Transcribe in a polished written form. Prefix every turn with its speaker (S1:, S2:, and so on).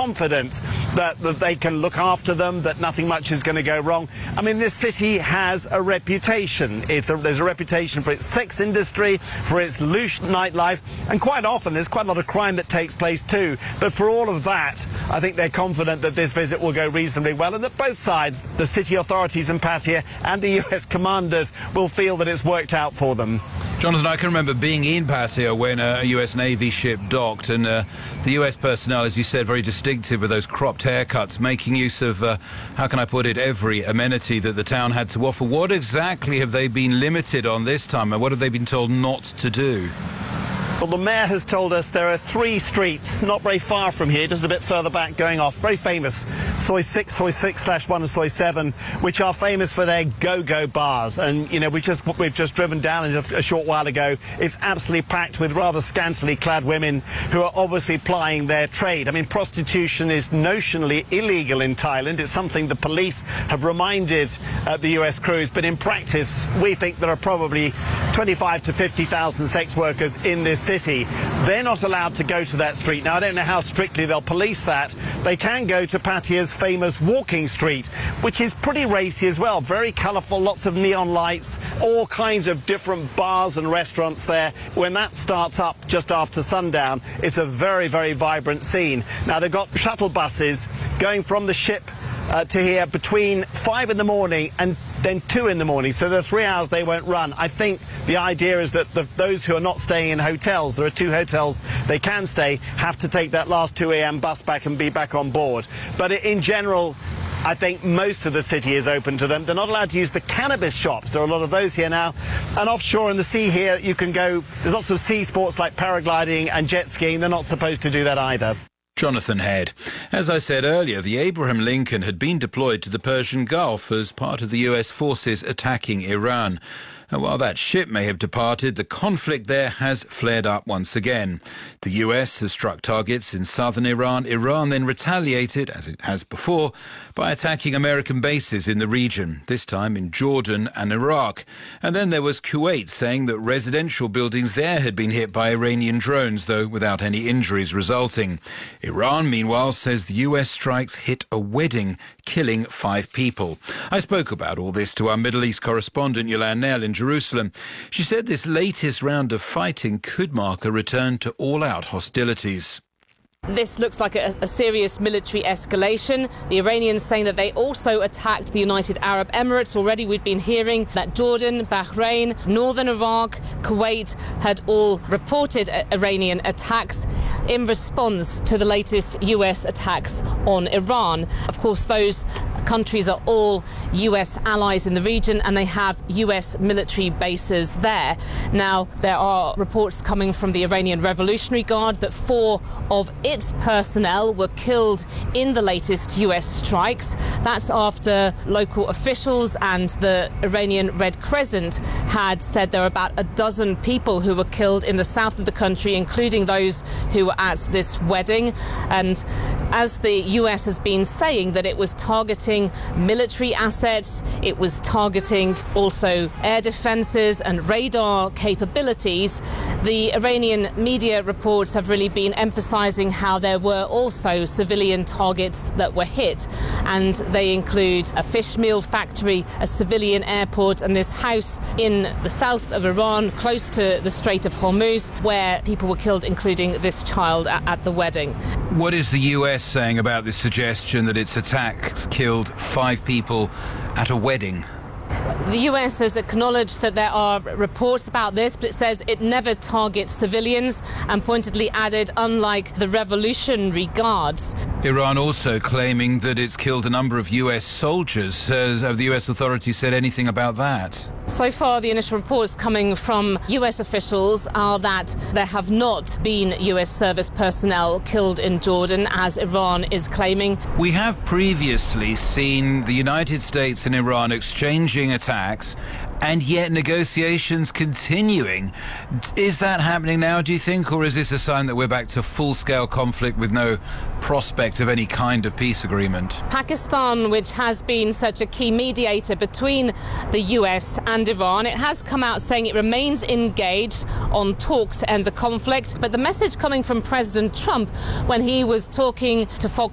S1: confident that they can look after them, that nothing much is going to go wrong. I mean, this city has a reputation. There's a reputation for its sex industry, for its loose nightlife, and quite often there's quite a lot of crime that takes place too. But for all of that, I think they're confident that this visit will go reasonably well, and that both sides, the city authorities in Pattaya and the US commanders, will feel that it's worked out for them.
S2: Jonathan, I can remember being in Pattaya when a US Navy ship docked, and the US personnel, as you said, very distinctive with those cropped haircuts, making use of, how can I put it, every amenity that the town had to offer. What exactly have they been limited on this time, and what have they been told not to do?
S1: Well, the mayor has told us there are 3 streets not very far from here, just a bit further back going off, very famous, Soi 6/1 and Soi 7, which are famous for their go-go bars. And, you know, we've just driven down a short while ago. It's absolutely packed with rather scantily clad women who are obviously plying their trade. I mean, prostitution is notionally illegal in Thailand. It's something the police have reminded the US crews, but in practice, we think there are probably 25 to 50,000 sex workers in this city. They're not allowed to go to that street. Now, I don't know how strictly they'll police that. They can go to Pattaya's famous walking street, which is pretty racy as well. Very colourful, lots of neon lights, all kinds of different bars and restaurants there. When that starts up just after sundown, it's a very, very vibrant scene. Now, they've got shuttle buses going from the ship to here between 5 in the morning and then 2 in the morning. So there are 3 hours they won't run. I think the idea is that those who are not staying in hotels, there are 2 hotels they can stay, have to take that last 2 a.m. bus back and be back on board. But in general, I think most of the city is open to them. They're not allowed to use the cannabis shops. There are a lot of those here now. And offshore in the sea here, you can go, there's lots of sea sports like paragliding and jet skiing. They're not supposed to do that either.
S2: Jonathan Head. As I said earlier, the Abraham Lincoln had been deployed to the Persian Gulf as part of the US forces attacking Iran. And while that ship may have departed, the conflict there has flared up once again. The US has struck targets in southern Iran. Iran then retaliated, as it has before, by attacking American bases in the region, this time in Jordan and Iraq. And then there was Kuwait saying that residential buildings there had been hit by Iranian drones, though without any injuries resulting. Iran, meanwhile, says the US strikes hit a wedding, killing 5 people. I spoke about all this to our Middle East correspondent, Yolande Knell, in Jerusalem. She said this latest round of fighting could mark a return to all-out hostilities.
S3: This looks like a serious military escalation. The Iranians saying that they also attacked the United Arab Emirates. Already we've been hearing that Jordan, Bahrain, northern Iraq, Kuwait had all reported Iranian attacks in response to the latest US attacks on Iran. Of course, those countries are all US allies in the region, and they have US military bases there. Now, there are reports coming from the Iranian Revolutionary Guard that 4 of its personnel were killed in the latest US strikes. That's after local officials and the Iranian Red Crescent had said there were about a dozen people who were killed in the south of the country, including those who were at this wedding. And as the US has been saying that it was targeting military assets, it was targeting also air defences and radar capabilities, the Iranian media reports have really been emphasising how there were also civilian targets that were hit, and they include a fish meal factory, a civilian airport, and this house in the south of Iran, close to the Strait of Hormuz, where people were killed, including this child at the wedding.
S2: What is the US saying about this suggestion that its attacks killed 5 people at a wedding?
S3: The US has acknowledged that there are reports about this, but it says it never targets civilians, and pointedly added, unlike the Revolutionary Guards.
S2: Iran also claiming that it's killed a number of US soldiers. Have the US authorities said anything about that?
S3: So far, the initial reports coming from US officials are that there have not been US service personnel killed in Jordan, as Iran is claiming.
S2: We have previously seen the United States and Iran exchanging attacks, and yet negotiations continuing. Is that happening now, do you think, or is this a sign that we're back to full-scale conflict with no prospect of any kind of peace agreement?
S3: Pakistan, which has been such a key mediator between the US and Iran, it has come out saying it remains engaged on talks to end the conflict. But the message coming from President Trump when he was talking to Fox